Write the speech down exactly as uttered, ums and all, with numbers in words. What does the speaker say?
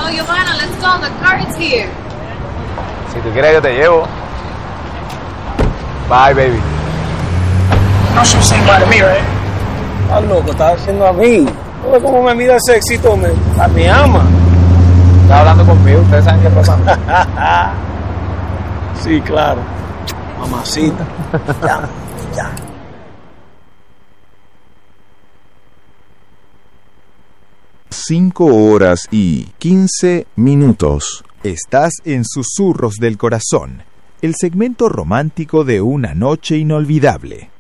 No, Giovanna, let's go. The car is here. Si tú quieres, yo te llevo. Bye, baby. No should say bye to me, right? Estás loco, estás haciendo a mí. ¿No ves cómo me mira ese éxito? Me, me ama. Está hablando conmigo, ustedes saben qué pasa. Sí, claro. Mamacita. Ya, ya. Cinco horas y quince minutos. Estás en Susurros del Corazón, el segmento romántico de una noche inolvidable.